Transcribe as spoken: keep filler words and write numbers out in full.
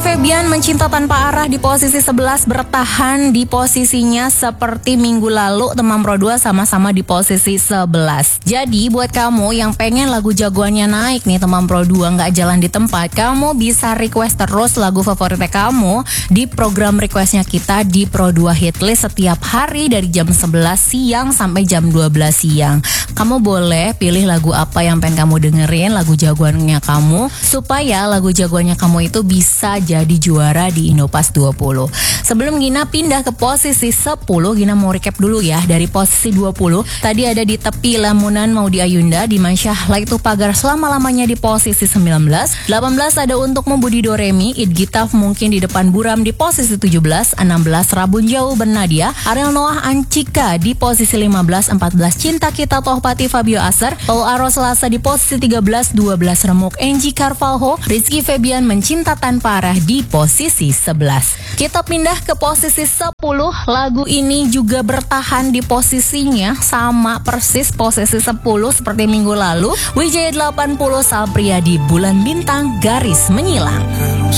Febian mencinta tanpa arah di posisi sebelas, bertahan di posisinya seperti minggu lalu. Teman Pro dua sama-sama di posisi sebelas. Jadi buat kamu yang pengen lagu jagoannya naik nih teman Pro dua, gak jalan di tempat, kamu bisa request terus lagu favoritnya kamu di program requestnya kita di Pro dua Hitlist setiap hari dari jam sebelas siang sampai jam dua belas siang. Kamu boleh pilih lagu apa yang pengen kamu dengerin, lagu jagoannya kamu, supaya lagu jagoannya kamu itu bisa jadi juara di Indopas dua puluh. Sebelum Gina pindah ke posisi sepuluh, Gina mau recap dulu ya. Dari posisi dua puluh, tadi ada Di Tepi Lamunan Maudy Ayunda, Dimansyah Laitu Pagar selama-lamanya di posisi sembilan belas. delapan belas ada Untukmu Budi Doremi, It Gitaf Mungkin di Depan Buram di posisi tujuh belas. enam belas Rabun Jauh Bernadia, Ariel Noah Ancika di posisi lima belas. empat belas Cinta Kita Tohpati Fabio Aser, Paul Aro Selasa di posisi tiga belas. dua belas Remuk Angie Carvalho, Rizky Febian Mencinta Tanpa Arah di posisi sebelas. Kita pindah ke posisi sepuluh. Lagu ini juga bertahan di posisinya sama persis posisi sepuluh seperti minggu lalu. Wijaya delapan puluh Sal Priadi, Bulan Bintang Garis Menyilang.